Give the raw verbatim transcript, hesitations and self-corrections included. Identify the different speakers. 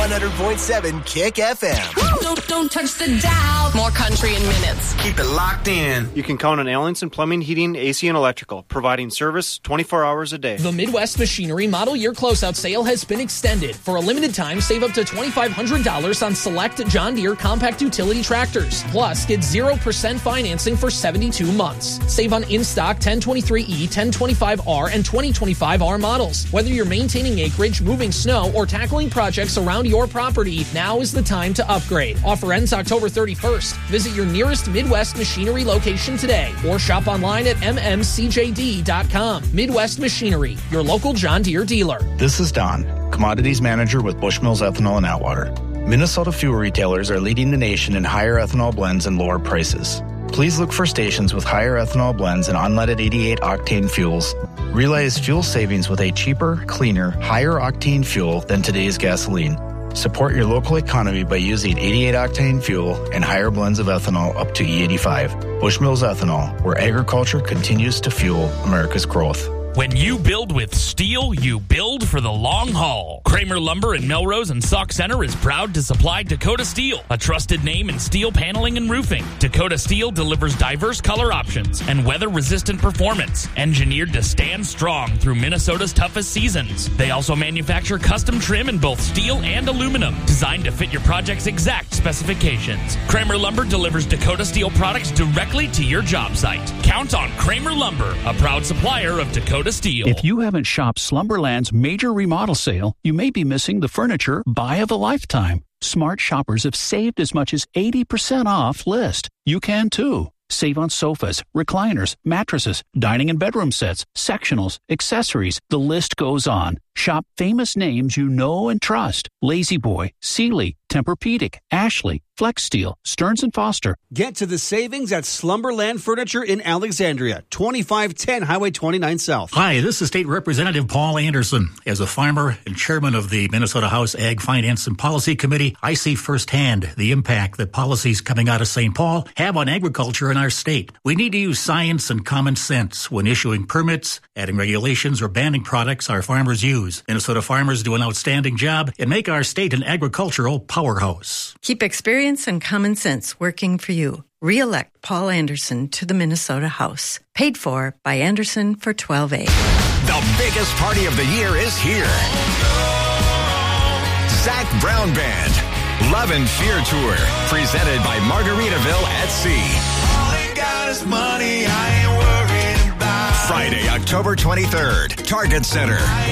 Speaker 1: one hundred point seven Kick F M.
Speaker 2: Don't, don't touch the dial. More country in minutes.
Speaker 3: Keep it locked in.
Speaker 4: You can count on Allenson Plumbing, Heating, A C, and Electrical, providing service twenty-four hours a day.
Speaker 5: The Midwest Machinery Model Year Closeout Sale has been extended. For a limited time, save up to twenty-five hundred dollars on select John Deere compact utility tractors. Plus, get zero percent financing for seventy-two months. Save on in-stock ten twenty-three E, ten twenty-five R, and twenty twenty-five R models. Whether you're maintaining acreage, moving snow, or tackling projects around your property, now is the time to upgrade. Offer ends October thirty-first. Visit your nearest Midwest Machinery location today or shop online at m m c j d dot com. Midwest Machinery, your local John Deere dealer.
Speaker 6: This is Don, Commodities Manager with Bushmills Ethanol in Atwater. Minnesota fuel retailers are leading the nation in higher ethanol blends and lower prices. Please look for stations with higher ethanol blends and unleaded eighty-eight octane fuels. Realize fuel savings with a cheaper, cleaner, higher octane fuel than today's gasoline. Support your local economy by using eighty-eight octane fuel and higher blends of ethanol up to E eighty-five. Bushmills Ethanol, where agriculture continues to fuel America's growth.
Speaker 7: When you build with steel, you build for the long haul. Kramer Lumber in Melrose and Sauk Center is proud to supply Dakota Steel, a trusted name in steel paneling and roofing. Dakota Steel delivers diverse color options and weather-resistant performance, engineered to stand strong through Minnesota's toughest seasons. They also manufacture custom trim in both steel and aluminum, designed to fit your project's exact specifications. Kramer Lumber delivers Dakota Steel products directly to your job site. Count on Kramer Lumber, a proud supplier of Dakota Steel.
Speaker 8: If you haven't shopped Slumberland's major remodel sale, you may be missing the furniture buy of a lifetime. Smart shoppers have saved as much as eighty percent off list. You can too. Save on sofas, recliners, mattresses, dining and bedroom sets, sectionals, accessories. The list goes on. Shop famous names you know and trust. La-Z-Boy, Sealy, Tempur-Pedic, Ashley, Flex Steel, Stearns and Foster.
Speaker 9: Get to the savings at Slumberland Furniture in Alexandria, twenty-five ten Highway twenty-nine South.
Speaker 10: Hi, this is State Representative Paul Anderson. As a farmer and chairman of the Minnesota House Ag Finance and Policy Committee, I see firsthand the impact that policies coming out of Saint Paul have on agriculture in our state. We need to use science and common sense when issuing permits, adding regulations, or banning products our farmers use. Minnesota farmers do an outstanding job and make our state an agricultural powerhouse.
Speaker 11: Keep experience and common sense working for you. Re-elect Paul Anderson to the Minnesota House. Paid for by Anderson for twelve A.
Speaker 12: The biggest party of the year is here. Zach Brown Band, Love and Fear Tour, presented by Margaritaville at Sea.
Speaker 13: All I got is money, I ain't worried about.
Speaker 12: Friday, October twenty-third, Target Center.